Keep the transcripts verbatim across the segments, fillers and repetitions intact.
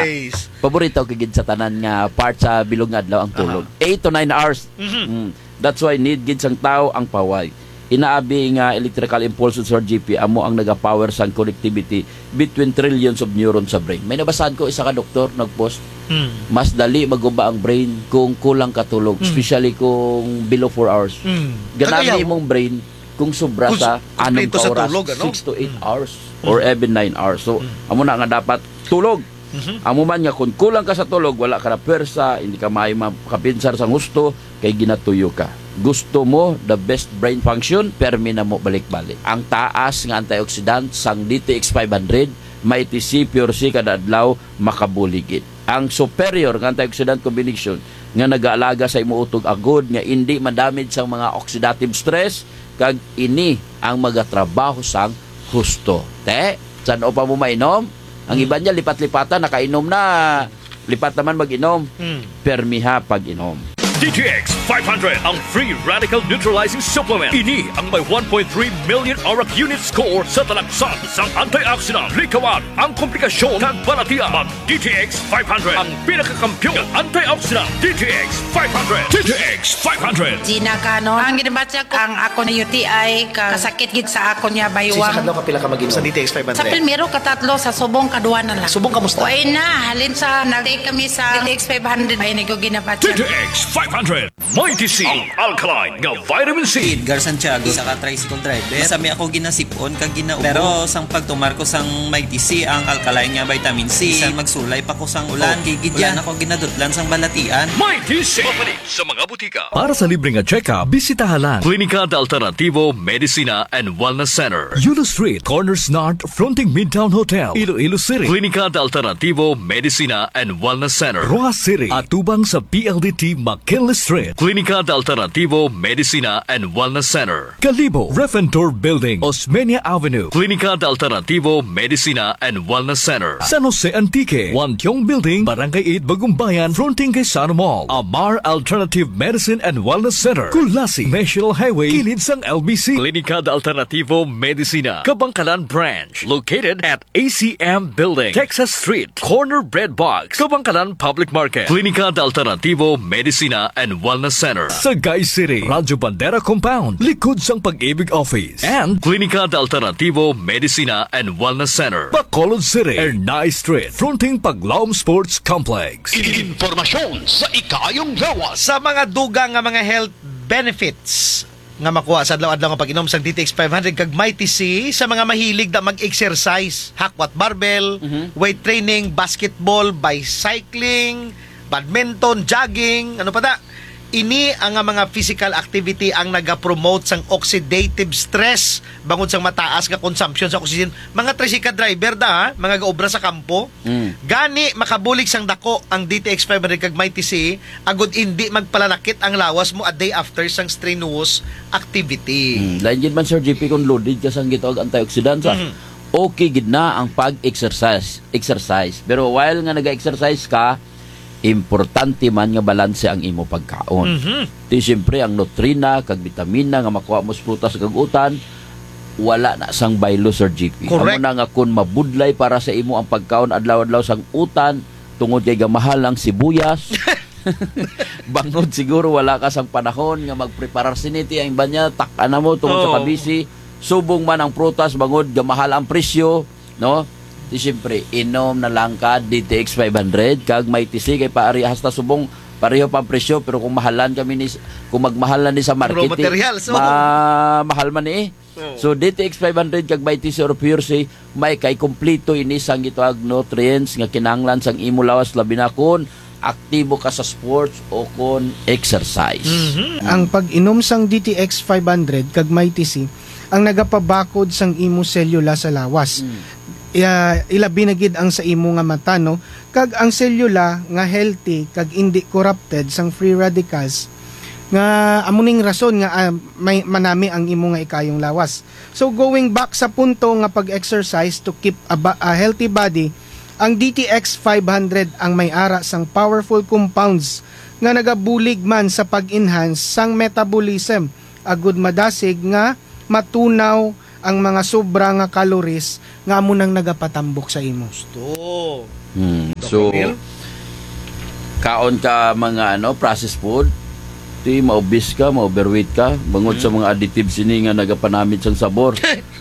days. Paborito kagid sa tanan nga part sa bilog nga adlaw ang tulog. Uh-huh. eight to nine hours. Mm-hmm. Mm. That's why need gid sang tao ang paway. Inaabi nga electrical impulses or G P amo ang naga-power sang connectivity between trillions of neurons sa brain. May nabasahan ko isa ka doktor nagpost. Mm. Mas dali maguba ang brain kung kulang katulog, mm. especially kung below four hours. Mm. Ganami mong brain kung sobra kung sa anong ka oras, tulog, ano? six to eight mm. hours or mm. even nine hours. So, mm. amo na nga dapat tulog. Mm-hmm. Amo man nga kung kulang ka sa tulog, wala ka na pwersa, hindi ka may makapinsar sa gusto, kay ginatuyo ka. Gusto mo the best brain function, permi na mo balik-balik. Ang taas nga antioxidant sang D T X five hundred, may T C Pure C kada adlaw makabuligid. Ang superior nga antioxidant combination nga nag-aalaga sa imo utog agod nga hindi madamage sang mga oxidative stress kag ini ang magatrabaho sang husto. Te, saan o pa mo mainom? Ang iba niya lipat-lipatan nakainom na. Lipat naman mag-inom. Hmm. Permiha pag-inom. D T X five hundred, ang free radical neutralizing supplement. Ini ang may one point three million auric unit score sa talagsan sang antioxidant. Likawan ang komplikasyon kag balatian. Mag D T X five hundred, ang pinakakampiyon ng antioxidant. D T X five hundred. D T X five hundred. Gina kanon. Ang ginabatya ko, ang ako na U T I, ka, kasakit gid sa ako niya baywang. Sa kadlaw ka pila ka mag-inom sa D T X five hundred? Sa primero katatlo, sa subong kaduwa na lang. Subong kamusta? Uy na, halin sa nag-take kami sa D T X five hundred. Ay, nag ginabatya. D T X five hundred. Mighty C, ang alkaline nga vitamin C. Edgar Santiago, isa ka tricycle driver. Sami ako ginasipon kag ginaubo. Pero sang pagtumar ko sang Mighty C, ang alkaline nga vitamin C, isang magsulay pa ko sang ulan. Oh, gigid yan ako ginadutlan sang balatian. Mighty C, mapalit sa mga butika. Para sa libreng check-up, bisitahan lang Klinika de Alternativo Medicina and Wellness Center, Yulo Street, Corners North, fronting Midtown Hotel, Iloilo City. Klinika de Alternativo Medicina and Wellness Center, Rojas City, atubang sa P L D T McKinley Street. Klinika de Alternativo Medicina and Wellness Center, Calibo, Reventor Building, Osmeña Avenue. Klinika de Alternativo Medicina and Wellness Center, San Jose Antique, Wantiong Building, Barangay eight, Bagumbayan, fronting kay Sano Mall. Amar Alternative Medicine and Wellness Center, Kulasi, National Highway, kilid sang L B C. Klinika de Alternativo Medicina, Kabangkalan Branch, located at A C M Building, Texas Street, Corner Bread Box, Kabangkalan Public Market. Klinika de Alternativo Medicina and Wellness Center, Sagay City, Radyo Bandera Compound, likod sang Pag-ibig Office. And Klinika de Alternativo Medicina and Wellness Center, Bacolod City, Ernay Street, fronting Paglaom Sports Complex. Informasyon sa ikayong lawas. Sa mga dugang nga mga health benefits nga makuha sa adlaw-adlaw nga pag-inom sa D T X five hundred kag Mighty C sa mga mahilig na mag-exercise, hakwat barbell, mm-hmm. weight training, basketball, bicycling, badminton, jogging, ano pa da? Ini ang mga physical activity ang naga-promote sang oxidative stress bangod sang mataas nga consumption sa oxygen. Mga tricycle driver da, ha? Mga gaobra sa kampo. Mm. Gani makabulig sang dako ang D T X five hundred kag Mighty C agud indi magpalanakit ang lawas mo a day after sang strenuous activity. Mm. Lain gid man Sir G P kung loaded ka sang gitawag antioxidant sa. Mm. Okay gid na ang pag-exercise, exercise. Pero while nga naga-exercise ka, importante man nga balanse ang imo pagkaon. Mm-hmm. Di siyempre ang nutrina kag vitamina nga makuha mo sa prutas kag utan wala na sang baylo Sir G P. Amo na nga kun mabudlay para sa imo ang pagkaon adlaw-adlaw sang utan tungod kay gamahal ang sibuyas. Bangod siguro wala ka sang panahon nga magpreparar siniti ang banya tak-ana mo tungod oh. sa kabisi. Subong man ang prutas bangod gamahal ang presyo, no? Di siyempre, inom na lang ka D T X five hundred kag Mighty C kay paari hasta subong pareho pa presyo pero kung mahalan kami ni kung magmahalan ni sa market materials, so. ma mahal man eh. So D T X five hundred kag Mighty C or Pure C may kay kompleto ini sang gitawag nutrients nga kinahanglan sang imo lawas labi na kun aktibo ka sa sports o kon exercise. Mm-hmm. Mm. Ang pag-inom sang D T X five hundred kag Mighty C ang nagapabakod sang imo selula sa lawas. Mm. Uh, ilabi na gid ang sa imo nga mata no kag ang selula nga healthy kag hindi corrupted sang free radicals nga amuning rason nga uh, may manami ang imo nga ikayong lawas. So going back sa punto nga pag-exercise to keep a, ba- a healthy body, ang D T X five hundred ang may ara sang powerful compounds nga nagabulig man sa pag-enhance sang metabolism agud madasig nga matunaw ang mga sobra nga calories nga amo nang nagapatambok sa imo. Gusto. Hmm. So, Neil? kaon ka mga ano, processed food, ti maobis ka, ma-overweight ka, bangod sa mga additives ini nga nagapanamit sang sabor,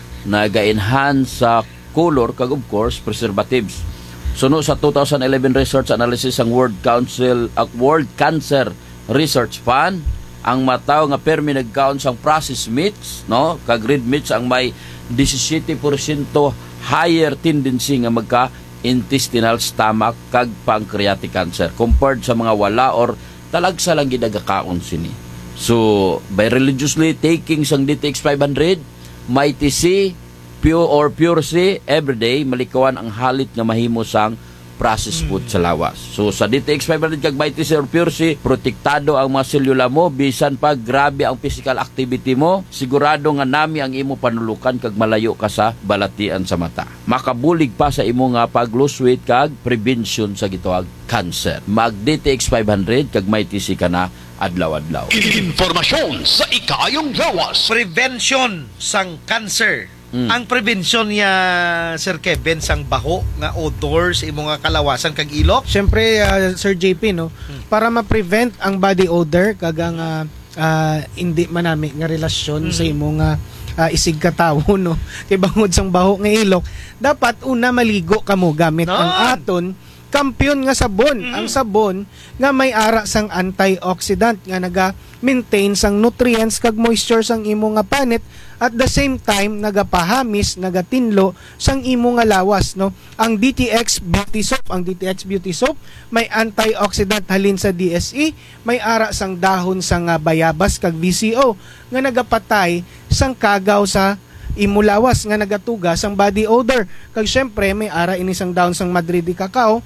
naga-enhance sa color, kag of course, preservatives. Suno sa two thousand eleven research analysis ang World Council, uh, World Cancer Research Fund, ang mataw nga permi nagkaon sang processed meats, no? Kag red meats ang may seventeen percent higher tendency nga magka intestinal, stomach, kag pancreatic cancer compared sa mga wala or talagsa lang gidagakaon sini. So, by religiously taking sang D T X five hundred, Mighty C, Pure or Pure C, everyday, malikawan ang halit nga mahimo sang processed food sa lawas. So, sa D T X five hundred kag Mighty C or Pure C, protektado ang mga selula mo, bisan pa grabe ang physical activity mo, sigurado nga nami ang imo panulukan kag malayo ka sa balatian sa mata. Makabulig pa sa imo nga pag-lose weight kag prevention sa gitawag cancer. Mag D T X five hundred kag Mighty C ka na adlaw-adlaw. Informasyon sa ikayong lawas. Prevention sang cancer. Ang prevention niya, Sir Kevin, sang baho nga odor sa imo nga kalawasan kag ilok. Siyempre, uh, Sir J P, no, para ma-prevent ang body odor kag ang uh, uh, hindi manami nga relasyon sa imo nga uh, isig katawo, no, kay bangod sang baho nga ilok, dapat una maligo kamo gamit No. ang aton kampiyon nga sabon. Mm-hmm. Ang sabon nga may ara sang antioxidant nga naga-maintain sang nutrients kag moisture sang imo nga panit, at the same time nagapahamis, nagatinlo sang imo nga lawas, no. Ang D T X Beauty Soap, ang D T X Beauty Soap may antioxidant halin sa D S E, may ara sang dahon sang uh, bayabas kag V C O nga nagapatay sang kagaw sa imo lawas nga nagatuga sang body odor. Kag syempre may ara ini sang dahon sang Madrid cacao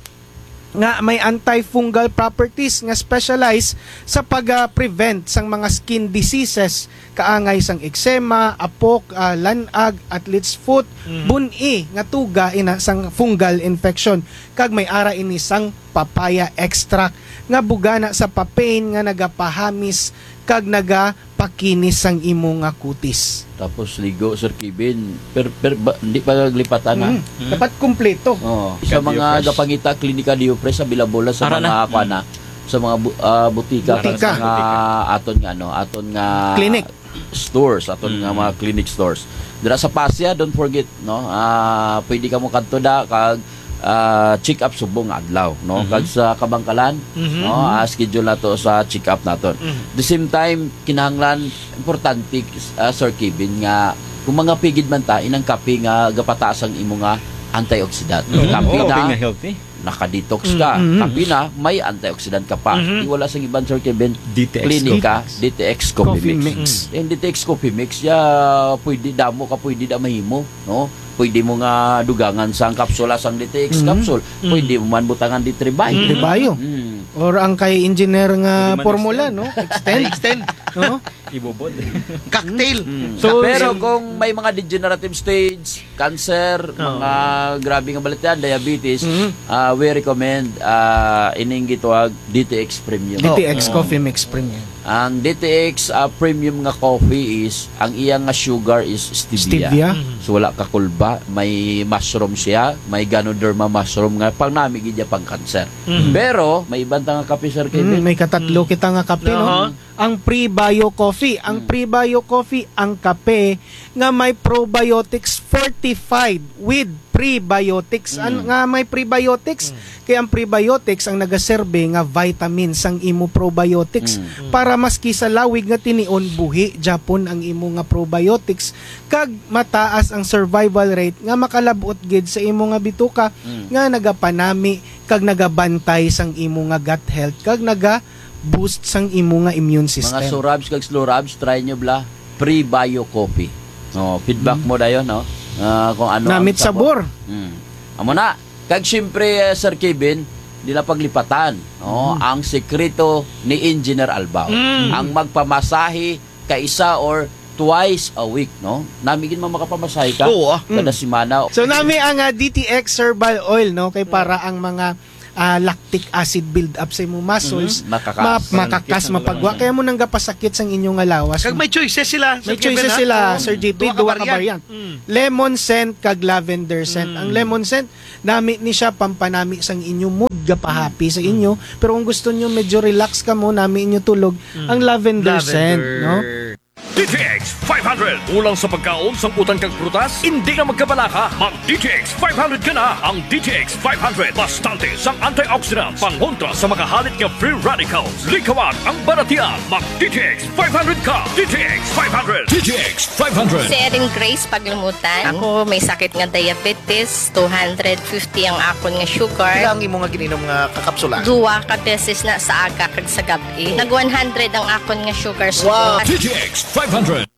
nga may antifungal properties nga specialized sa pag-prevent sang mga skin diseases, kaangay sang eczema, apok, uh, lanag, athlete's foot, Mm-hmm. buni nga tuga ina sang fungal infection. Kag may ara ini sang papaya extract nga bugana sa papain nga nagapahamis kag nagapakinis sang imo nga kutis. Tapos ligo, Sir Kevin, per, per, ba, hindi pa naglipatan na. Mm. Dapat kumpleto. Oh, sa mga gapangita klinika Diopres sa Bilabola sa Ara mga kuana, sa mga bu, ah, butika, Butika. sa mga aton nga no, aton nga Clinic. stores, aton nga mga clinic stores. Dira sa Pasya, don't forget no, ah pwede ka mo kadto da kag ah, check up subong adlaw no, kag sa Kabangkalan no, ah, schedule nato sa check up naton. The same time kinahanglan importante, ah, Sir Kevin, nga kung mga pigid man ta inang kape nga gapataas ang imo nga antioxidant. Kape na healthy. naka-detox ka. Mm-hmm. Kape na, may antioxidant ka pa. Mhm. Iwala sa ibang, Sir Kevin, D T X klinika, D T X Coffee, Coffee Mix. Mix. Yung D T X Coffee Mix, ya, pwede damo ka, pwede da mahimo, no? Pwede mo nga dugangan sang kapsula sang D T X Mhm. capsule. Pwede mo man butangan di tribay. Tribayo. Mm. Or ang kay engineer nga Pwede man formula, extend. no? Extend. Extend. no? Ibobod. Cocktail. So, So, pero so- kung may mga degenerative stage, cancer, mga grabe nga balitian, diabetes, Mhm. ah, we recommend uh, ining gitawag D T X Premium. D T X Coffee Mix Premium. Ang D T X uh, Premium nga coffee is, ang iyang nga sugar is stevia. Stevia. So wala ka kulba, may mushroom siya, may Ganoderma mushroom nga pang namigid niya pang cancer. Pero may ibang nga kape, Sir Mm, Kevin. may katatlo kita nga kape, no? Aha. Ang pre-bio coffee. Ang pre-bio coffee, ang kape nga may probiotics fortified with prebiotics. An nga may prebiotics? Kaya ang prebiotics ang nagaserbe nga vitamins ang imo probiotics para maski sa lawig nga tinion buhi Japon ang imo nga probiotics kag mataas ang survival rate nga makalabot gid sa imo nga bituka nga nagapanami kag nagabantay sang imo nga gut health kag naga boost sang imo nga immune system. Mga surabs kag slurabs, try nyo bla pre-bio coffee. No, feedback mo dayon, no? Ah, kung ano ang Namit sabor. Mm. Amo na. Kag syempre, eh, Sir Kevin, nila paglipatan, no? Ang sekreto ni Engineer Albao. Ang magpamasahe kaisa or twice a week, no? Namigin mo makapamasahe ka Oo, ah. kada semana. So nami ang uh, D T X herbal oil, no, kay para ang mga ah, lactic acid build up sa imong muscles, Mhm. Makakas. ma- makakas mapagwa kaya mo nang gapasakit sang inyong nga lawas. Kag may choices sila. May Sir Kevin, choices ha? sila, Oo. Sir J P, Duha ka duwa ka variant. Mm. Lemon scent kag lavender scent. Ang lemon scent, nami ni siya pampanami sang inyo mood gapahappy sa inyo. Pero kung gusto niyo medyo relax ka mo, nami inyo tulog, ang lavender, scent, no? D T X five hundred. Ulang sa pagkaon sang utang kang prutas, hindi na magkabalaka. Mag D T X five hundred ka na. Ang D T X five hundred, bastante sang antioxidants, pangontra sa makahalit nga free radicals. Likawan ang baratian. Mag D T X five hundred ka. D T X five hundred. D T X five hundred. Si Erin Grace Paglumutan. Ako may sakit nga diabetes, two hundred fifty ang akon nga sugar. Ilang imo nga gininom nga kakapsula? Duwa ka beses na sa aga kag sa gabi. Nag one hundred ang akon nga sugar. So, Wow. D T X five hundred.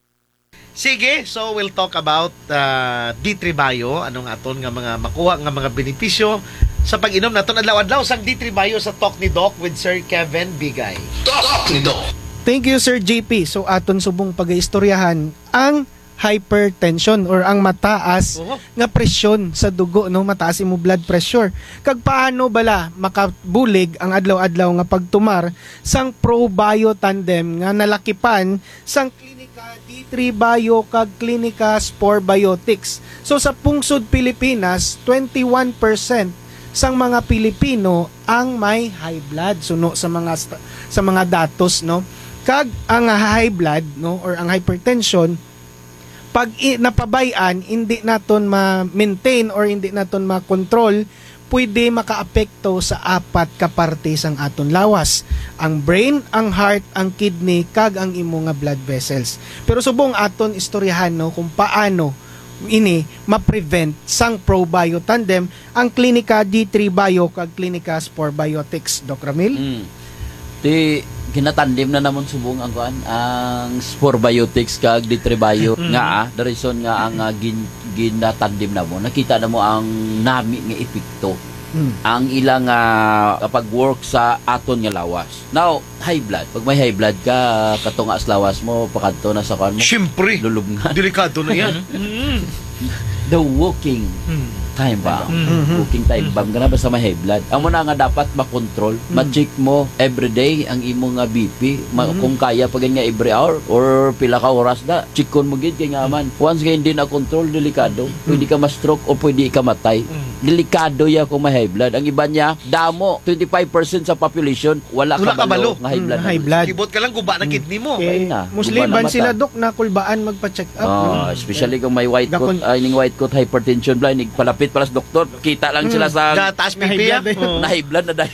Sige, so we'll talk about uh, D three Bio, anong aton nga mga makuha nga mga benepisyo sa pag-inom naton adlaw-adlaw sang D three Bio sa Talk ni Doc with Sir Kevin Bigay. Thank you, Sir J P. So, aton subong pag-istoryahan ang hypertension or ang mataas Oo. nga presyon sa dugo, no? Mataas imo blood pressure. Kag paano bala makabulig ang adlaw-adlaw nga pagtumar sang ProBio Tandem nga nalakipan sang Klinika D three Bio kag Klinika Spore Biotics. So sa pungsod Pilipinas, twenty-one percent sang mga Pilipino ang may high blood suno sa mga sta- sa mga datos, no. Kag ang high blood, no, or ang hypertension, pag i- napabayan, hindi naton ma-maintain or hindi naton ma-control, pwede makaapekto sa apat ka parte sang aton lawas. Ang brain, ang heart, ang kidney, kag ang imo nga blood vessels. Pero subong aton istoryahan, no, kung paano ini ma-prevent sang ProBio Tandem, ang Klinika D three Bio kag Klinika Spore Biotics. Doc Ramil? Mm. Di ginatandim na namon subong ang kuan ang Spore Biotics kag D three Bio nga ah, the reason nga ang uh, gin, ginatandim na mo nakita na mo ang nami nga epekto Mm. ang ilang uh, kapag work sa aton nga lawas. Now, high blood. Pag may high blood ka, katunga sa lawas mo, pakadto na sa kuan mo. Siyempre, Lulub nga. delikado na yan. Mm. The walking time bomb. Walking time bomb. Ganun ba sa may high blood? Ang muna nga dapat makontrol. Ma-check mo everyday ang imo nga B P. Ma- Kung kaya pag nga every hour or pila ka oras na, check kon mo gid kay nga man. Once nga hindi na control, delikado. Pwede ka ma-stroke o pwede ka matay. Delikado ya kung may high blood. Ang iba niya, damo, twenty-five percent sa population, wala, Wala ka kabalo. balo nga high blood. Mm, high blood. Kibot ka lang, guba na kidney mo. Okay. na. Musliban Guba na sila, mata. Dok, na kulbaan magpa-check up. Ah, no? especially kung may white coat, Gakon- ay ning white coat hypertension blind, palapit pala sa doktor, kita lang sila sa Na taas Na high pipi, blood, eh. ah. Oo. na high blood na dahil.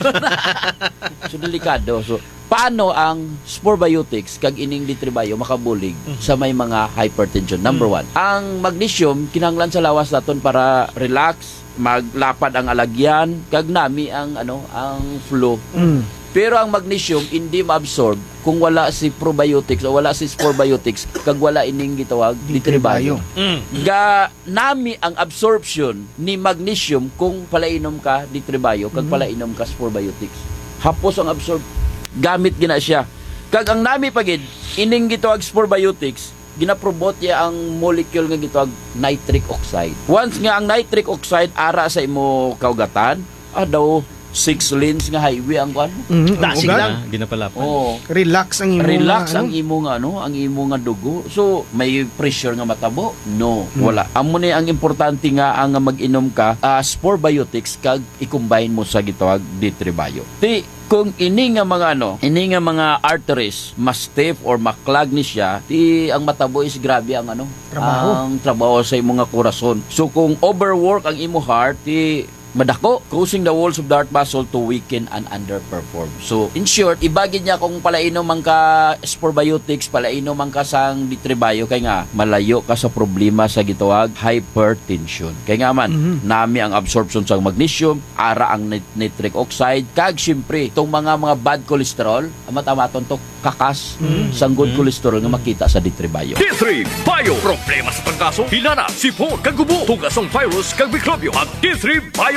So delikado. So paano ang Spore Biotics kag ining D three Bio makabulig sa may mga hypertension? Number one, ang magnesium kinahanglan sa lawas naton para relax, maglapad ang alagyan, kag nami ang ano, ang flow. Mm. Pero ang magnesium hindi ma-absorb kung wala si probiotics o wala si Spore Biotics kag wala ining gitawag D three Bio. Mm. Ga nami ang absorption ni magnesium kung palainom ka D three Bio kag palainom ka Spore Biotics. Hapos ang absorb gamit gina siya. Kag ang nami pagid ining gitawag Spore Biotics ginapromote ya ang molecule nga gitawag nitric oxide. Once nga ang nitric oxide ara sa imo kaugatan, ah daw six lanes nga highway ang kuan. Mm, Dasig ugat. lang. Ginapalapan. Oh, Relax ang imo relax nga, ang ano? imo nga ano, ang imo nga dugo. So, may pressure nga matabo? No, wala. Amo ni ang importante nga ang mag-inom ka uh, Spore Biotics kag i-combine mo sa gitawag D three Bio. Ti kung ini nga mga ano, ini nga mga arteries mas stiff or maklag ni siya, ti ang matabo is grabe ang ano, Trabaho. ang trabaho sa imo nga corazon. So kung overwork ang imo heart, ti madako, causing the walls of the heart muscle to weaken and underperform. So, in short, ibagid niya kung palainom man ka Spore Biotics, palainom man ka sang D three Bio, kay nga, malayo ka sa problema sa gitawag hypertension. Kay nga man, nami ang absorption sa magnesium, ara ang nit- nitric oxide, kag syempre, itong mga mga bad cholesterol, amat-amaton to kakas sang good cholesterol nga makita sa D three Bio. D three Bio. Problema sa tangkaso, hinana, sipon, kagubo, tugas ang virus, kag mikrobyo. Ang D three Bio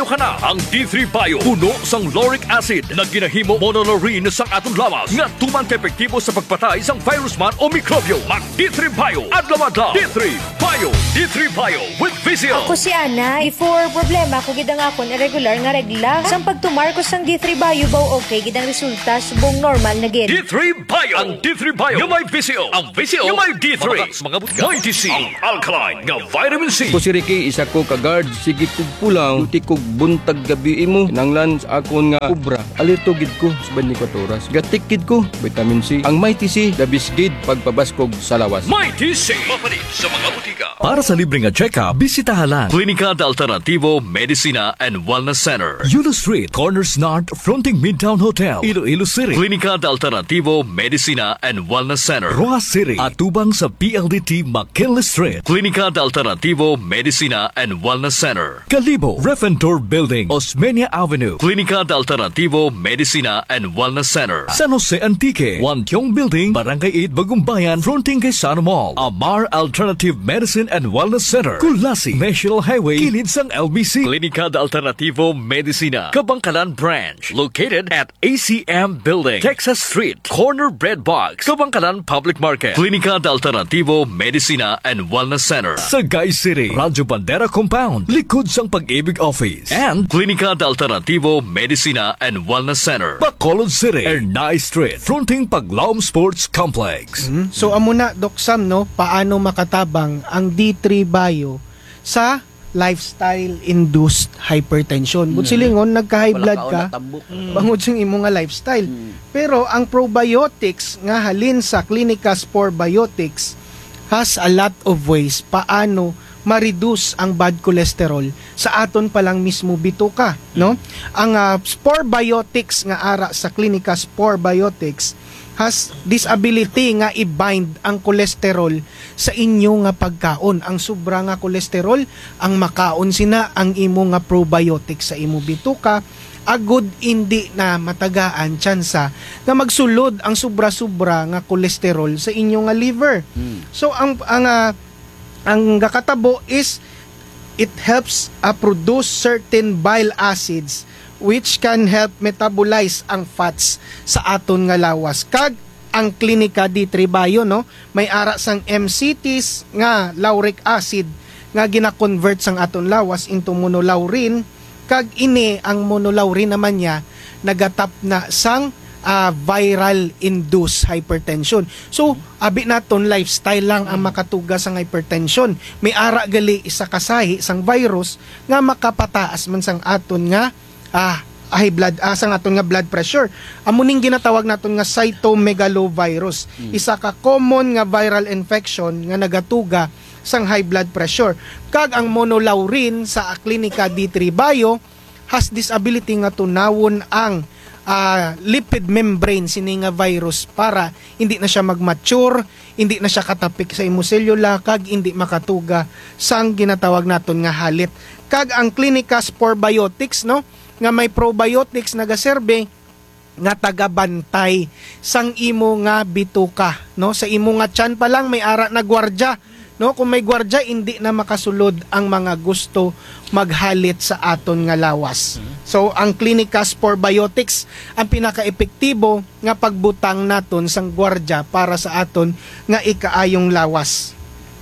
ka na ang D three Bio. Puno sang lauric acid na ginahimo monolaurin sang atong lawas nga tuman ka-epektibo sa pagpatay sang virus man o mikrobyo. Mag D three Bio. Adlaw-adlaw. D three Bio. D three Bio with Vizio. Ako si Ana, before problema ko gidang akon irregular nga regla. Sang pagtumar ko sang D three Bio baw okay gidang resulta subong normal na gid. D three Bio. Ang D three Bio. Yung may Vizio. Ang Vizio. Yung may D three. Mga ninety C. Ang alkaline nga vitamin C. Ko si Ricky, isa ko ka-guard. Sige kog pulang, uti kog buntag gabi imo. Nanglan sa akon nga kubra. Alito gid ko sa twenty-four oras. Gatik gid ko, vitamin C. Ang Mighty C, labis gid pagpabaskog sa lawas. Mighty C. Mapalit sa mga butika. Para sa libre nga check-up, bisitahan Klinika de Alternativo Medicina and Wellness Center. Yulo Street, Corners North, fronting Midtown Hotel, Iloilo City. Klinika de Alternativo Medicina and Wellness Center. Roa City, atubang sa P L D T McKinley Street. Klinika de Alternativo Medicina and Wellness Center. Kalibo, Refentor Building, Osmeña Avenue. Klinika de Alternativo Medicina and Wellness Center. San Jose Antique, Wantiong Building, Barangay eight, Bagumbayan, fronting kay Sana Mall. Amar Alternative Medicine and Wellness Center. Kulasi, National Highway, kilid sang L B C. Klinika de Alternativo Medicina, Kabangkalan Branch, located at A C M Building, Texas Street, Corner Bread Box, Kabangkalan Public Market. Klinika de Alternativo Medicina and Wellness Center. Sagay City, Radyo Bandera Compound, likod sang Pag-ibig Office. And Klinika de Alternativo Medicina and Wellness Center. Bacolod City, Ernay Street, fronting Paglaom Sports Complex. Mm. So amo na Doc Sam no, paano makatabang ang D three Bio sa lifestyle-induced hypertension. But silingon, nagka-high blood ka, bangod sing imo nga lifestyle. Pero ang probiotics nga halin sa Clinica Spore Biotics has a lot of ways paano ma-reduce ang bad cholesterol sa aton pa lang mismo bituka, no? Ang uh, Spore Biotics nga ara sa Clinica Spore Biotics has this ability nga i-bind ang cholesterol sa inyo nga pagkaon. Ang sobra nga cholesterol, ang makaon sina ang imo nga probiotic sa imo bituka, agud hindi na matagaan tsansa nga magsulod ang sobra-sobra nga cholesterol sa inyo nga liver. Mm. So ang ang uh, ang gakatabo is it helps uh, produce certain bile acids which can help metabolize ang fats sa aton nga lawas. Kag ang Klinika D three Bio no, may ara sang M C Ts nga lauric acid nga gina-convert sang aton lawas into monolaurin, kag ini ang monolaurin naman niya nagatap na sang uh, viral induced hypertension. So abi naton lifestyle lang ang makatuga sang hypertension. May ara gali isa kasahi sang virus nga makapataas man sang aton nga ah high blood ah, sang aton nga blood pressure. Amo ning ginatawag naton nga cytomegalovirus. Hmm. Isa ka common nga viral infection nga nagatuga sang high blood pressure. Kag ang monolaurin sa Klinika D three Bio has this ability nga tunawon ang uh, lipid membrane sini nga virus para hindi na siya mag-mature, hindi na siya katapik sa imo selula, kag hindi makatuga sang ginatawag naton nga halit. Kag ang Klinika Spore Biotics no, nga may probiotics nagaserbe nga tagabantay sang imo nga bituka no, sa imo nga tiyan pa lang may ara na gwardya no, kung may gwardya hindi na makasulod ang mga gusto maghalit sa aton nga lawas. So ang Klinika Spore Biotics ang pinaka-epektibo nga pagbutang naton sang gwardya para sa aton nga ikaayong lawas.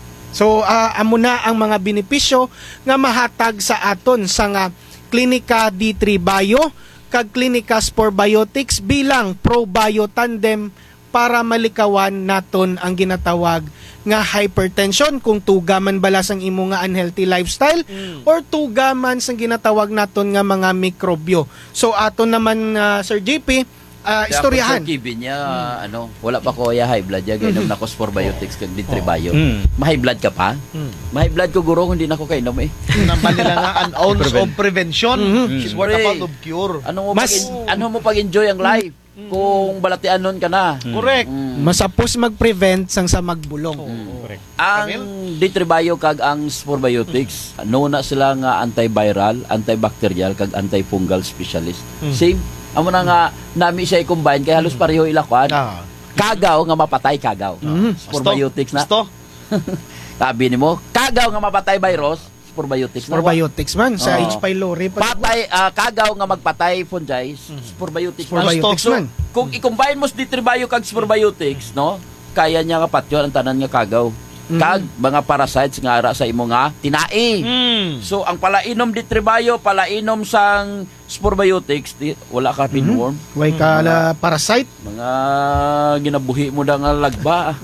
So uh, amo na ang mga benepisyo nga mahatag sa aton sa nga Klinika D three Bio kag Klinika Spore Biotics bilang ProBio Tandem para malikawan naton ang ginatawag nga hypertension kung tuga man bala sang imo nga unhealthy lifestyle mm. or tuga man sang ginatawag naton nga mga mikrobyo. So aton naman uh, Sir J P uh, istoryahan. Sir Kevin niya, mm. ano, wala pa ko ya high blood ya gainom mm-hmm. nako Spore Biotics kag D three Bio. Mm. Ma-high blood ka pa? Mm. Ma-high blood ko guro hindi nako kainom eh. Naman nila nga an ounce of prevention mm-hmm. is worth a pound of cure. Ano mo Mas, pag ano mo pag-enjoy ang life? Mm. Kung balatianon ka na. Mm. Correct. Mm. Masapos mag-prevent sang sa magbulong. Mm. Correct. Ang D three Bio kag ang Spore Biotics, mm. no na sila nga antiviral, antibacterial kag antifungal specialist. Mm. Same. Amo na nga nami siya i-combine kay halos pareho ilakwan. Ah. Kagaw nga mapatay kagaw. Mm. Spore Biotics na. Sabi nimo, kagaw nga mapatay virus. probiotics. Probiotics man sa Oo. H. pylori pa. Patay, ah, kagaw nga magpatay fungi, probiotics. Probiotics so, man. Kung i-combine mo sa ditribio kag probiotics, no? Kaya niya nga patyon ang tanan nga kagaw. Kag mga parasites nga ara sa imo nga tinai. Mm. So ang palainom ditribio, palainom sang probiotics, di, wala ka pinworm. Way ka la parasite. Mga ginabuhi mo da nga lagba.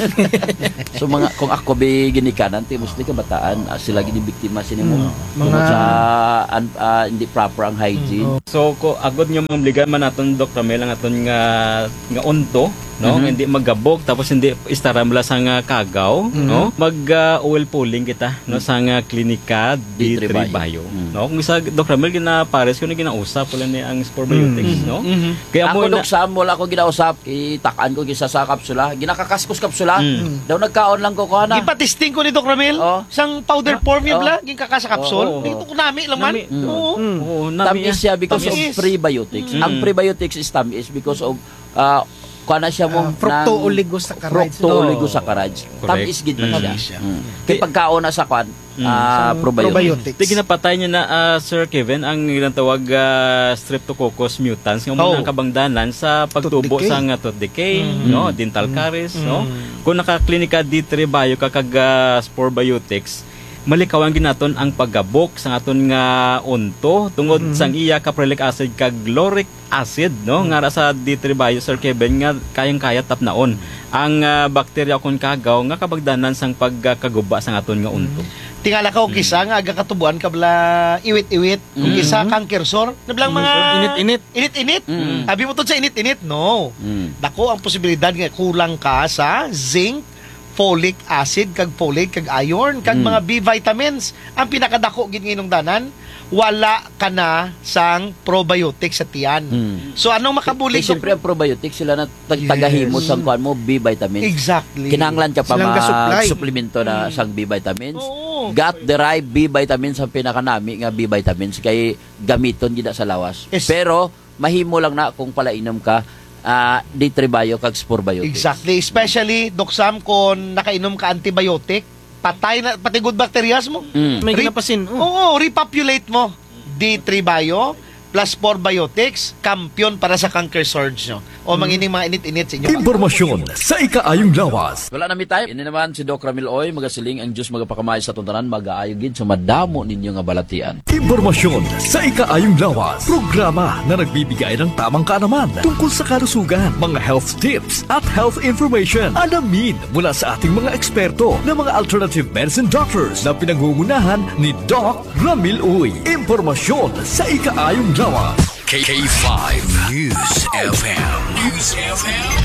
So mga kung ako be ginikanan ti mostly kabataan, ah, sila gini biktima sini mo. Mga sa an, ah, hindi proper ang hygiene. So ko agod nga mamligan man naton Doctor Mel ang aton nga nga unto, no? Mhm. Hindi magabog tapos hindi istaram la sa nga kagaw, no? Mag uh, oil pulling kita no sa nga klinika D three Bio, no? Kung isa Doctor Mel gina pares ko na ginausap wala ni ang probiotics, no? Kaya Ako mo dok sa wala ko ginausap, itakaan ko gisa sa kapsula, ginakakaskos kapsula. Daw nagkaon lang ko ko na. Ipa-testing ko ni Doc Ramil. Oh. Sang powder form yun Oh. la, ging kakasa kapsul. Oh, oh, oh. Dito ko nami lang man. Nami. Oo. Oo, nami Tamis siya because Tamis. of prebiotics. Ang prebiotics is tamis because of uh, kuha siya mo Uh, fructooligosaccharides. fructooligosaccharides. Correct. Tamis gid man Tamis siya. siya. Mm. Kaya pagkaon na sa kwan, ah, Sa probiotics. probiotics. Di ginapatay niya na ah, Sir Kevin ang ilang tawag ah, Streptococcus mutans nga Oh. muna kabangdanan sa pagtubo Tooth decay. sa nga tooth decay, no, dental caries, no. Kung naka-klinika D three Bio kakag ah, probiotics, malikawan ginaton ang paggabok sa aton nga unto tungod sang iya caprilic acid kag lauric acid, no, nga ra sa D three Bio Sir Kevin nga kayang-kaya tapnaon ang ah, bakterya kun kagaw nga kabagdanan sang pagkaguba sa aton nga unto. Tingala ka o kisa nga aga katubuan kabla iwit-iwit. Kung kisa kang kersor, nablang mga Init-init. Init-init. Abi mo to sa init-init, no. Mm. Dako ang posibilidad nga kulang ka sa zinc, folic acid, kag folate, kag iron, kag mga B vitamins. Ang pinakadako gid nginong danan, wala ka na sang probiotics sa tiyan. Mm. So anong makabuli Kaya siyempre ang probiotics sila na tag- tagahimos sang kuan mo B vitamins. Exactly. Kinahanglan ka pa Silang gasupply. mag-suplemento na sang B vitamins. Oo. Gut-derived B vitamins ang pinakanami nga B vitamins kay gamiton gid sa lawas. Yes. Pero mahimo lang na kung palainom ka ah, D three Bio kag probiotics. Exactly. Especially, Doc Sam, kung nakainom ka antibiotic, patay na, pati good bacterias mo. Mm. May Re- ginapasin. Oh. Oo, repopulate mo. D three Bio plus probiotics, kampiyon para sa canker surge nyo. O mangining mga init-init sa inyo. Impormasyon sa ikaayong lawas. Wala na mi time. Ini naman si Doc Ramil Oy, magasiling ang Diyos magapakamay sa tuntanan, mag-aayo gid sa madamo ninyo nga balatian. Impormasyon sa ikaayong lawas. Programa na nagbibigay ng tamang kaalaman tungkol sa kalusugan, mga health tips at health information. Alamin mula sa ating mga eksperto na mga alternative medicine doctors na pinangungunahan ni Doc Ramil Oy. Impormasyon sa ikaayong lawas. K five News F M. News F M.